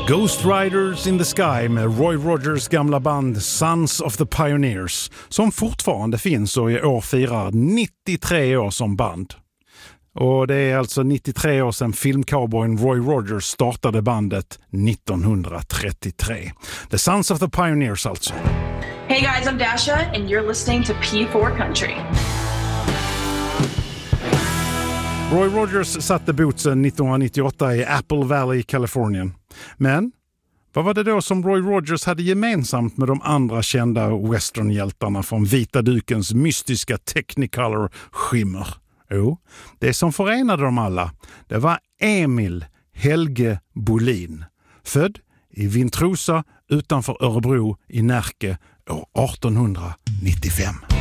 Ghost Riders in the Sky med Roy Rogers gamla band Sons of the Pioneers, som fortfarande finns och i år firar 93 år som band. Och det är alltså 93 år sedan filmcowboyen Roy Rogers startade bandet 1933. The Sons of the Pioneers alltså. Hey guys, I'm Dasha and you're listening to P4 Country. Roy Rogers satte bootsen 1998 i Apple Valley, Kalifornien. Men vad var det då som Roy Rogers hade gemensamt med de andra kända westernhjältarna från vita dukens mystiska Technicolor-skimmer? Jo, det som förenade dem alla, det var Emil Helge Bolin. Född i Vintrosa utanför Örebro i Närke år 1895.